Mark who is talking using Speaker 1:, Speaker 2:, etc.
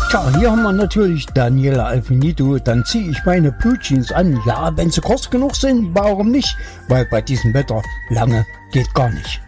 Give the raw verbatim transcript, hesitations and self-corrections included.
Speaker 1: Tja, hier haben wir natürlich Daniela Alfinito. Dann ziehe ich meine Blutjeans an. Ja, wenn sie kurz genug sind, warum nicht? Weil bei diesem Wetter lange geht gar nicht.